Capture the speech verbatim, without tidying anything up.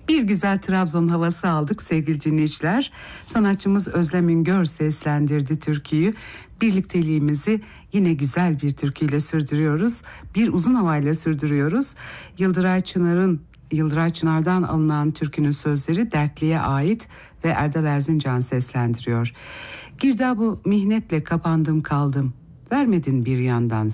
Bir güzel Trabzon havası aldık sevgili dinleyiciler. Sanatçımız Özlem Üngör seslendirdi türküyü. Birlikteliğimizi yine güzel bir türküyle sürdürüyoruz. Bir uzun havayla sürdürüyoruz. Yıldıray Çınar'ın Yıldıray Çınar'dan alınan türkünün sözleri Dertli'ye ait ve Erdal Erzincan seslendiriyor. Girdabı mihnetle kapandım kaldım. Vermedin bir yandan